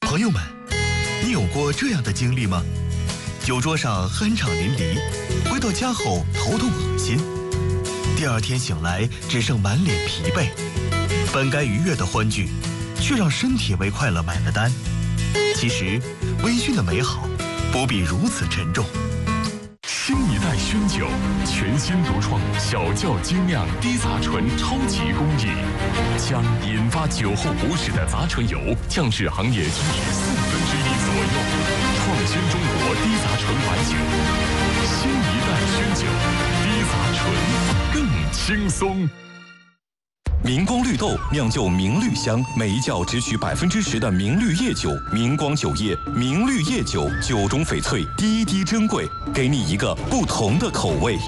朋友们，你有过这样的经历吗？酒桌上酣畅淋漓，回到家后头痛恶心，第二天醒来只剩满脸疲惫，本该愉悦的欢聚，却让身体为快乐买了单。其实，微醺的美好不必如此沉重。 新一代宣酒，全新独创小窖精酿低杂醇超级工艺，将引发酒后不适的杂醇油降至行业均值1/4左右，创新中国低杂醇白酒。新一代宣酒，低杂醇更轻松。 明光绿豆酿就明绿香，每一窖只取10%的明绿叶酒。明光酒业明绿叶酒，酒中翡翠，滴滴珍贵，给你一个不同的口味。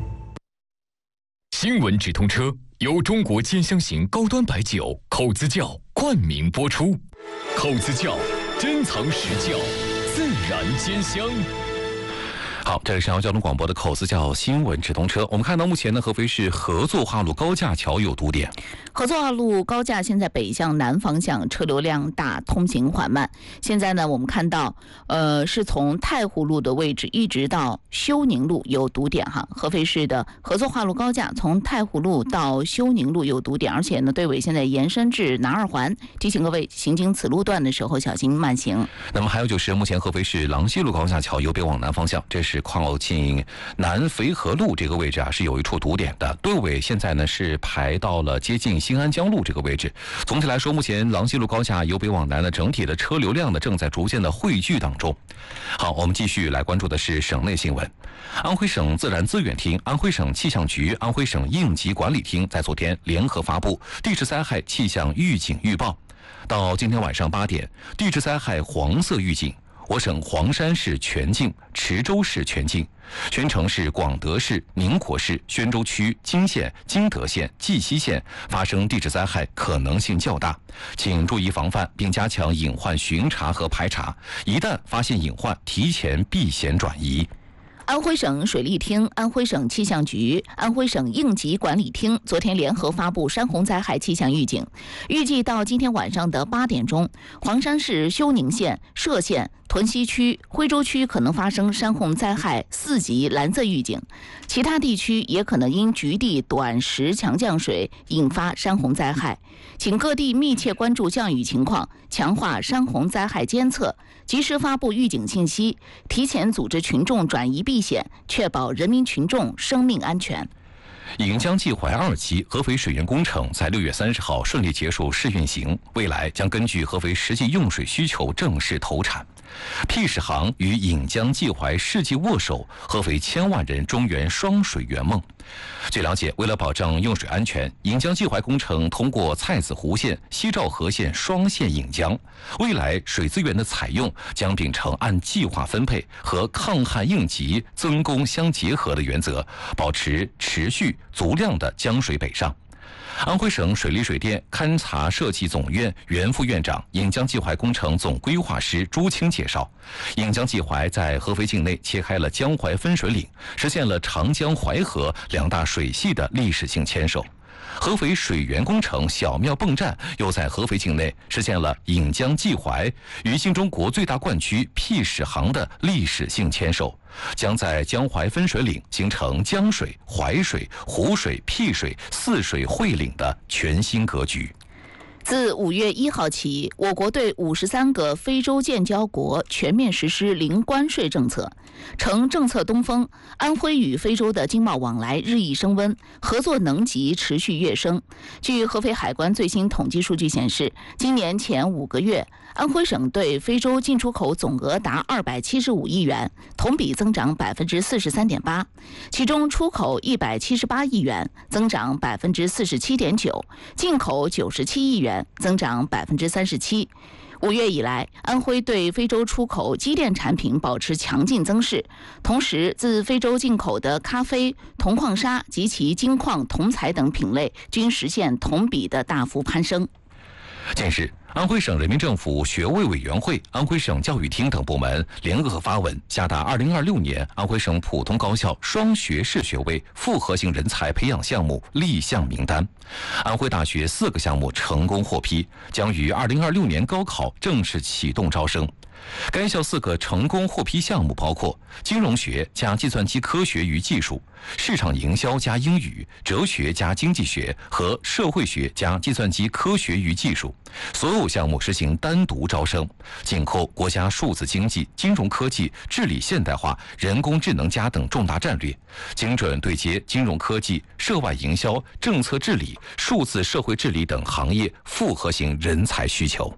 新闻直通车由中国尖香型高端白酒口子窖冠名播出。口子窖珍藏实窖，自然尖香。 好，这里是交通广播的口子窖新闻直通车。我们看到目前呢，合肥市合作化路高架桥有堵点。 合作化路高架现在北向南方向车流量大，通行缓慢。现在呢，我们看到，是从太湖路的位置一直到休宁路有堵点哈。合肥市的合作化路高架从太湖路到休宁路有堵点，而且呢，队尾现在延伸至南二环，提醒各位行经此路段的时候小心慢行。 那么还有就是目前合肥市郎西路高架桥由北往南方向，这是靠近南肥河路这个位置啊，是有一处堵点的，队尾现在呢是排到了接近新安江路这个位置。总体来说，目前郎西路高架由北往南的整体的车流量呢正在逐渐的汇聚当中。好，我们继续来关注的是省内新闻。安徽省自然资源厅、安徽省气象局、安徽省应急管理厅在昨天联合发布地质灾害气象预警预报。到今天晚上8点，地质灾害黄色预警。我省黄山市全境、池州市全境、宣城市、广德市、宁国市、宣州区、金县、金德县、绩溪县发生地质灾害可能性较大，请注意防范，并加强隐患巡查和排查，一旦发现隐患，提前避险转移。 安徽省水利厅、安徽省气象局、安徽省应急管理厅昨天联合发布山洪灾害气象预警，预计到今天晚上的8点钟，黄山市休宁县、歙县、屯溪区、徽州区可能发生山洪灾害4级蓝色预警，其他地区也可能因局地短时强降水引发山洪灾害，请各地密切关注降雨情况，强化山洪灾害监测，及时发布预警信息，提前组织群众转移避险，确保人民群众生命安全。 颍江济淮2期合肥水源工程在6月30号顺利结束试运行，未来将根据合肥实际用水需求正式投产。P 始航与颍江济淮世纪握手，合肥1000万人中原双水圆梦。据了解，为了保证用水安全，颍江济淮工程通过蔡子湖县、西兆河县双线引江，未来水资源的采用将秉承按计划分配和抗旱应急、增供相结合的原则，保持持续足量的江水北上。安徽省水利水电勘察设计总院原副院长、颍江济淮工程总规划师朱清介绍，颍江济淮在合肥境内切开了江淮分水岭，实现了长江、淮河2大水系的历史性牵手。合肥水源工程小庙泵站又在合肥境内实现了颍江济淮与新中国最大灌区 P 始航的历史性牵手，将在江淮分水岭形成江水、淮水、湖水、P 水4水汇领的全新格局。 自5月1号起，我国对53个非洲建交国全面实施零关税政策。乘政策东风，安徽与非洲的经贸往来日益升温，合作能级持续跃升。据合肥海关最新统计数据显示，今年前5个月，安徽省对非洲进出口总额达275亿元，同比增长43.8%，其中出口178亿元，增长47.9%，进口97亿元，增长37%。5月以来，安徽对非洲出口机电产品保持强劲增势，同时自非洲进口的咖啡、铜矿砂及其金矿、铜材等品类均实现同比的大幅攀升。 近日， 安徽省人民政府学位委员会、安徽省教育厅等部门联合发文下达2026年安徽省普通高校双学士学位复合型人才培养项目立项名单。安徽大学4个项目成功获批，将于2026年高考正式启动招生。该校4个成功获批项目包括金融学加计算机科学与技术、市场营销加英语、哲学加经济学和社会学加计算机科学与技术。所有项目实行单独招生，紧扣国家数字经济、金融科技、治理现代化、人工智能加等重大战略，精准对接金融科技、涉外营销、政策治理、数字社会治理等行业复合型人才需求。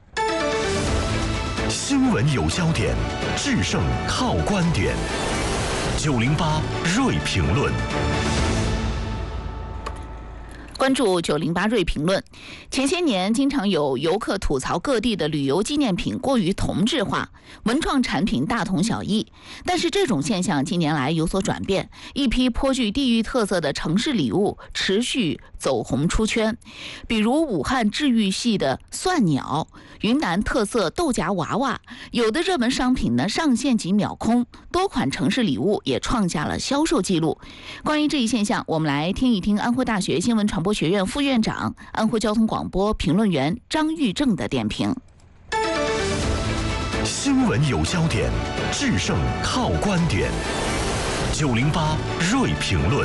新闻有焦点，制胜靠观点。908锐评论。 关注908锐评论。前些年经常有游客吐槽各地的旅游纪念品过于同质化，文创产品大同小异。但是这种现象近年来有所转变，一批颇具地域特色的城市礼物持续走红出圈，比如武汉治愈系的蒜鸟，云南特色豆荚娃娃，有的热门商品呢上线即秒空，多款城市礼物也创下了销售记录。关于这一现象，我们来听一听安徽大学新闻传播学院副院长、安徽交通广播评论员张玉正的点评。 新闻有焦点，制胜靠观点。908锐评论。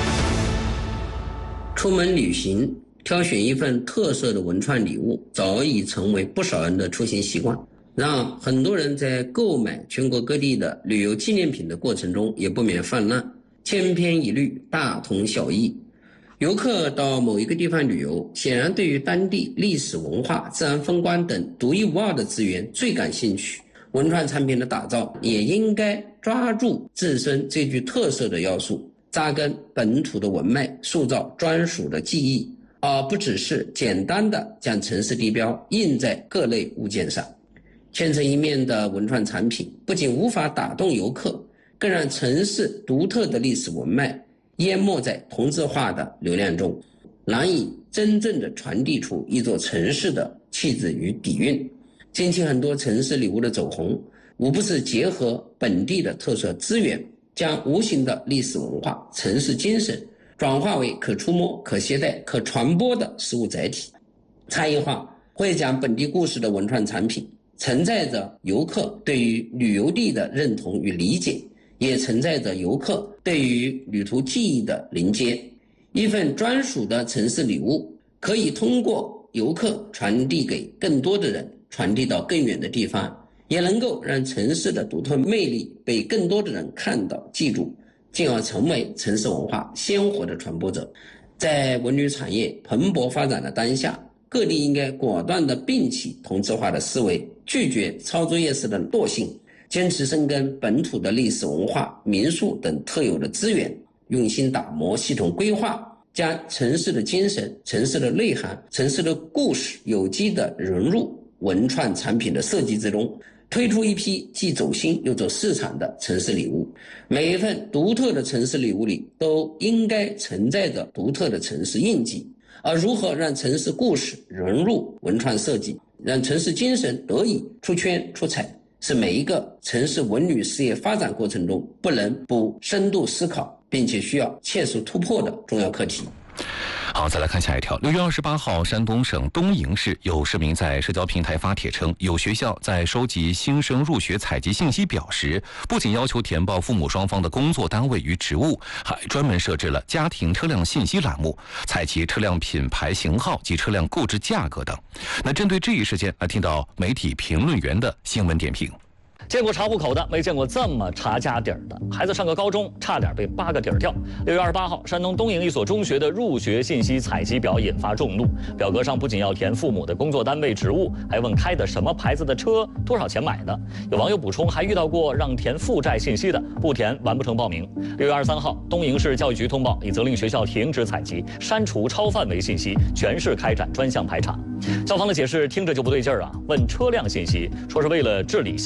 出门旅行挑选一份特色的文创礼物，早已成为不少人的出行习惯，让很多人在购买全国各地的旅游纪念品的过程中也不免泛滥，千篇一律，大同小异。游客到某一个地方旅游，显然对于当地历史文化、自然风光等独一无二的资源最感兴趣。文创产品的打造也应该抓住自身最具特色的要素，扎根本土的文脉，塑造专属的记忆，而不只是简单的将城市地标印在各类物件上。千层一面的文创产品不仅无法打动游客，更让城市独特的历史文脉淹没在同质化的流量中，难以真正的传递出一座城市的气质与底蕴。近期很多城市礼物的走红，无不是结合本地的特色资源，将无形的历史文化、城市精神转化为可触摸、可携带、可传播的实物载体。差异化会讲本地故事的文创产品，承载着游客对于旅游地的认同与理解，也承载着游客对于旅途记忆的连接。一份专属的城市礼物，可以通过游客传递给更多的人，传递到更远的地方，也能够让城市的独特魅力被更多的人看到、记住，进而成为城市文化鲜活的传播者。在文旅产业蓬勃发展的当下，各地应该果断地摒弃同质化的思维，拒绝抄作业式的惰性，坚持深耕本土的历史文化、民宿等特有的资源，用心打磨、系统规划，将城市的精神、城市的内涵、城市的故事有机地融入文创产品的设计之中，推出一批既走心又走市场的城市礼物。每一份独特的城市礼物里都应该承载着独特的城市印记，而如何让城市故事融入文创设计，让城市精神得以出圈出彩，是每一个城市文旅事业发展过程中不能不深度思考并且需要切实突破的重要课题。 好，再来看下一条。6月28号，山东省东营市有市民在社交平台发帖称，有学校在收集新生入学采集信息表时，不仅要求填报父母双方的工作单位与职务，还专门设置了家庭车辆信息栏目，采集车辆品牌型号及车辆购置价格等。那针对这一事件，来听到媒体评论员的新闻点评。 见过查户口的，没见过这么查家底儿的。孩子上个高中，差点被8个底儿掉。6月28号，山东东营一所中学的入学信息采集表引发众怒。表格上不仅要填父母的工作单位、职务，还问开的什么牌子的车，多少钱买的。有网友补充，还遇到过让填负债信息的，不填完不成报名。6月23号，东营市教育局通报，已责令学校停止采集，删除超范围信息，全市开展专项排查。校方的解释听着就不对劲儿啊！问车辆信息，说是为了治理校门口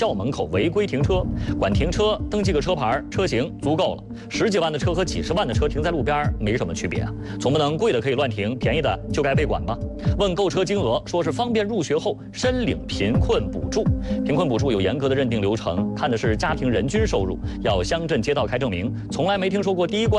违规停车，管停车，登记个车牌、车型足够了。10几万的车和几十万的车停在路边没什么区别啊，总不能贵的可以乱停，便宜的就该被管吧？问购车金额，说是方便入学后申领贫困补助。贫困补助有严格的认定流程，看的是家庭人均收入，要乡镇街道开证明，从来没听说过第一关